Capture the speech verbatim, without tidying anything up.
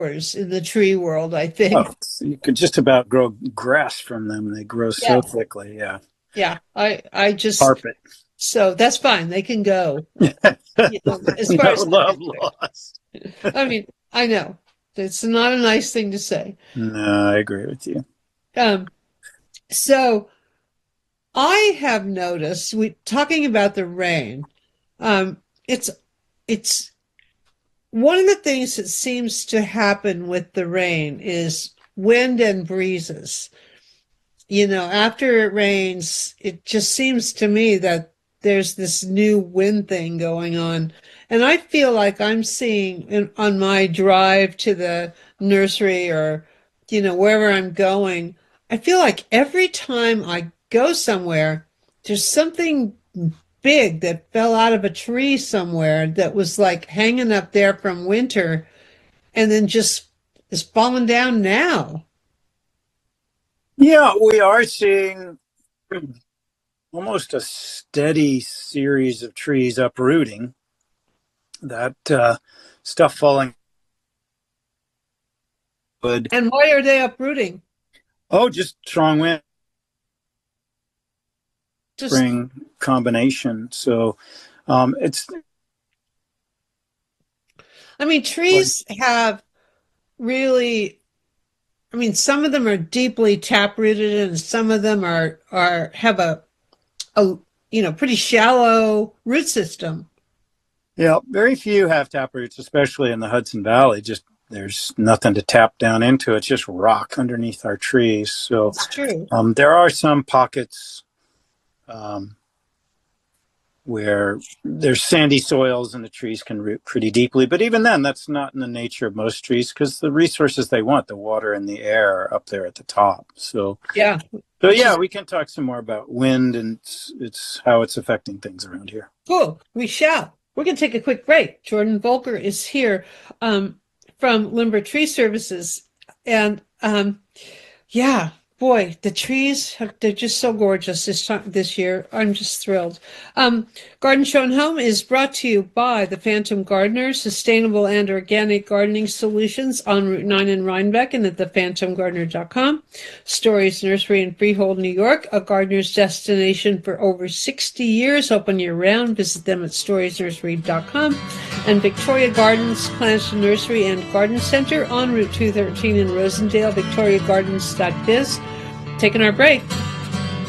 in the tree world, I think. Oh, you could just about grow grass from them. They grow so Yeah. thickly. Yeah. Yeah. I, I just, Carpet. so that's fine. They can go, you know, as far No as I'm love concerned. lost. I mean, I know it's not a nice thing to say. No, I agree with you. Um, so I have noticed we talking about the rain. Um, it's it's one of the things that seems to happen with the rain is wind and breezes. You know, after it rains, it just seems to me that there's this new wind thing going on. And I feel like I'm seeing in, on my drive to the nursery or, you know, wherever I'm going, I feel like every time I go somewhere, there's something big that fell out of a tree somewhere that was like hanging up there from winter and then just is falling down now. Yeah, we are seeing almost a steady series of trees uprooting. That uh, stuff falling would. And why are they uprooting? Oh, just strong wind Just, spring combination. So um, it's I mean, trees have really, I mean, some of them are deeply taprooted and some of them are, are, have a, a, you know, pretty shallow root system. yeah, very few have tap roots, especially in the Hudson Valley. Just there's nothing to tap down into. It's just rock underneath our trees. So It's true. um, there are some pockets um, where there's sandy soils and the trees can root pretty deeply. But even then, that's not in the nature of most trees because the resources they want, the water and the air, are up there at the top. So, Yeah. so Which yeah, is we can talk some more about wind and it's, it's how it's affecting things around here. cool. We shall. We're going to take a quick break. Jordan Volker is here um, from Limber Tree Services. And um, yeah, boy, the trees, have, they're just so gorgeous this time, this year. I'm just thrilled. Um, Garden Shown Home is brought to you by the Phantom Gardener, sustainable and organic gardening solutions on Route nine in Rhinebeck and at the phantom gardener dot com. Stories Nursery in Freehold, New York, a gardener's destination for over sixty years, open year-round. Visit them at stories nursery dot com. And Victoria Gardens, Plants Nursery and Garden Center on Route two thirteen in Rosendale, victoria gardens dot biz. Taking our break.